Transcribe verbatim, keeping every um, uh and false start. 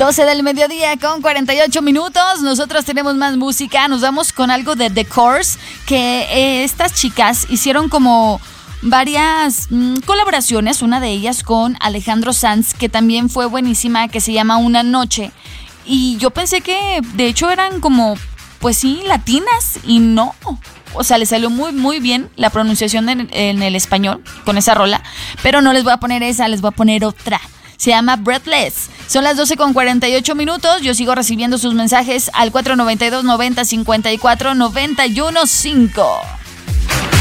doce del mediodía con cuarenta y ocho minutos. Nosotros tenemos más música. Nos vamos con algo de The Course, que eh, estas chicas hicieron como varias mmm, colaboraciones. Una de ellas con Alejandro Sanz, que también fue buenísima, que se llama Una Noche. Y yo pensé que de hecho eran como, pues sí, latinas, y no. O sea, le salió muy, muy bien la pronunciación en, en el español con esa rola. Pero no les voy a poner esa, les voy a poner otra. Se llama Breathless. Son las doce con cuarenta y ocho minutos. Yo sigo recibiendo sus mensajes al cuatro nueve dos, noventa, cincuenta y cuatro, noventa y uno, cinco.